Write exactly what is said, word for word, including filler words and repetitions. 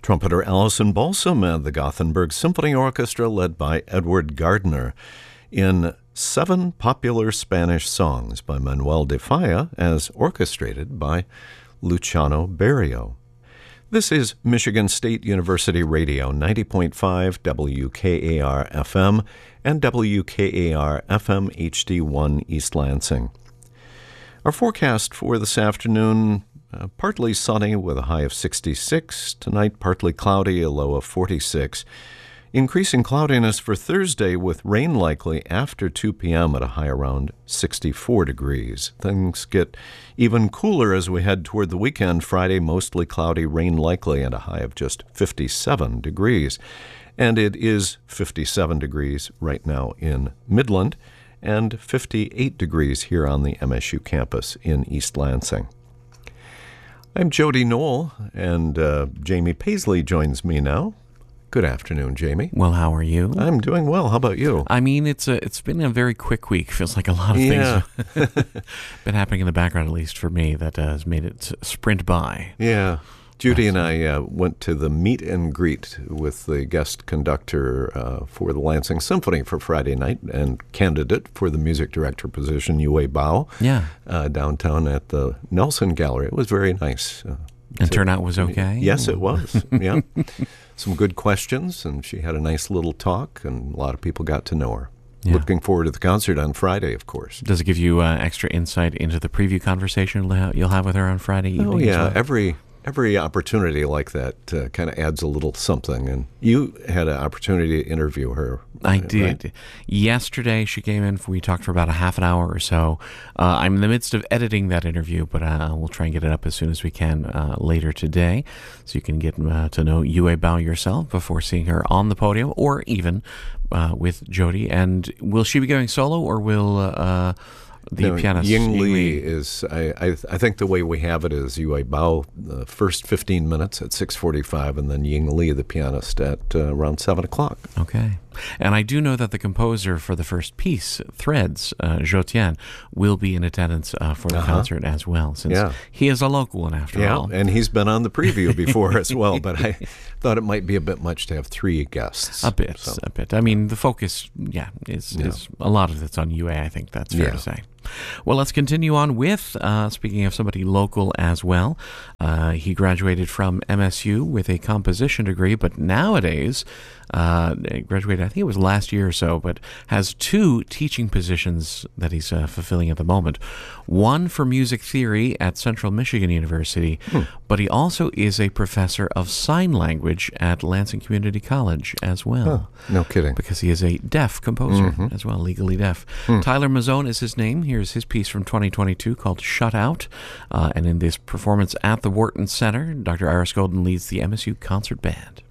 Trumpeter Allison Balsam and the Gothenburg Symphony Orchestra led by Edward Gardner in Seven Popular Spanish Songs by Manuel de Falla as orchestrated by Luciano Berio. This is Michigan State University Radio, ninety point five W K A R F M and W K A R F M H D one East Lansing. Our forecast for this afternoon, uh, partly sunny with a high of sixty-six. Tonight, partly cloudy, a low of forty-six. Increasing cloudiness for Thursday with rain likely after two p.m. at a high around sixty-four degrees. Things get even cooler as we head toward the weekend. Friday, mostly cloudy, rain likely, and a high of just fifty-seven degrees. And it is fifty-seven degrees right now in Midland and fifty-eight degrees here on the M S U campus in East Lansing. I'm Jody Knoll, and uh, Jamie Paisley joins me now. Good afternoon, Jamie. Well, how are you? I'm doing well. How about you? I mean, it's a, it's been a very quick week. Feels like a lot of yeah. things have been happening in the background, at least for me, that uh, has made it sprint by. Yeah. Judy and I uh, went to the meet and greet with the guest conductor uh, for the Lansing Symphony for Friday night and candidate for the music director position, Yue Bao, yeah. uh, downtown at the Nelson Gallery. It was very nice. Uh, and to, turnout was okay? Yes, it was. Yeah. Some good questions, and she had a nice little talk, and a lot of people got to know her. Yeah. Looking forward to the concert on Friday, of course. Does it give you uh, extra insight into the preview conversation you'll have with her on Friday evening? Oh, yeah. Well? Every... Every opportunity like that uh, kind of adds a little something, and you had an opportunity to interview her. I did. Right? Yesterday she came in, we talked for about a half an hour or so. Uh, I'm in the midst of editing that interview, but uh, we'll try and get it up as soon as we can uh, later today, so you can get uh, to know Yue Bao yourself before seeing her on the podium, or even uh, with Jody. And will she be going solo, or will... Uh, The no, pianist Ying Li Li is. I, I I think the way we have it is Yue Bao the first fifteen minutes at six forty-five, and then Ying Li, the pianist, at uh, around seven o'clock. Okay, and I do know that the composer for the first piece, Threads, uh, Zhou Tian, will be in attendance uh, for the uh-huh. concert as well, since yeah. he is a local one after yeah, all. And he's been on the preview before as well. But I thought it might be a bit much to have three guests. A bit, so. a bit. I mean, the focus, yeah, is, yeah. is a lot of it's on Yue. I think that's fair yeah. to say. Well, let's continue on with, uh, speaking of somebody local as well, uh, he graduated from M S U with a composition degree, but nowadays, uh, graduated, I think it was last year or so, but has two teaching positions that he's uh, fulfilling at the moment. One for music theory at Central Michigan University, hmm. but he also is a professor of sign language at Lansing Community College as well. Oh, no kidding. Because he is a deaf composer mm-hmm. as well, legally deaf. Hmm. Tyler Mazzone is his name. Here's his piece from twenty twenty-two called Shut Out. Uh, and in this performance at the Wharton Center, Doctor Iris Golden leads the M S U Concert Band.